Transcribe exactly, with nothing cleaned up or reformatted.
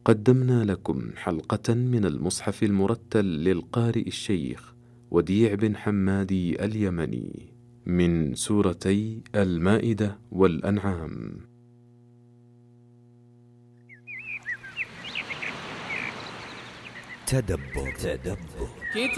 قدمنا لكم حلقة من المصحف المرتل للقارئ الشيخ وديع بن حمادي اليمني من سورتي المائدة والأنعام. تدبر تدبر